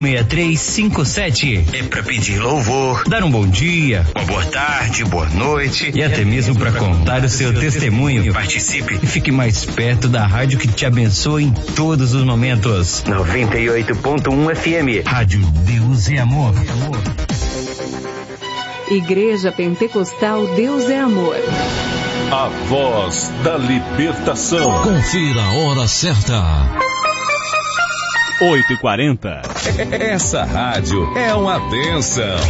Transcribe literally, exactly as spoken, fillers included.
seis três cinco sete. É para pedir louvor, dar um bom dia, uma boa tarde, boa noite e até mesmo para contar o seu testemunho. Participe e fique mais perto da rádio que te abençoa em todos os momentos. noventa e oito ponto um F M. Rádio Deus é Amor. Igreja Pentecostal Deus é Amor. A voz da libertação. Confira a hora certa. oito e quarenta. Essa rádio é uma bênção.